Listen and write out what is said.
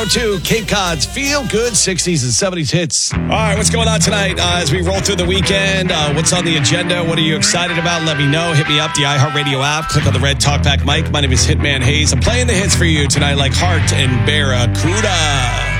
102, Cape Cod's Feel Good 60s and 70s hits. All right, what's going on tonight as we roll through the weekend? What's on the agenda? What are you excited about? Let me know. Hit me up, the iHeartRadio app. Click on the red Talkback mic. My name is Hitman Hayes. I'm playing the hits for you tonight like Heart and Barracuda.